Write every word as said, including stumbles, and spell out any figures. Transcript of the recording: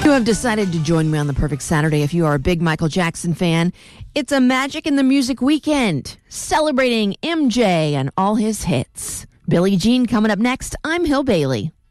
You have decided to join me on the Perfect Saturday if you are a big Michael Jackson fan. It's a Magic in the Music weekend, celebrating M J and all his hits. Billie Jean coming up next. I'm Hill Bailey.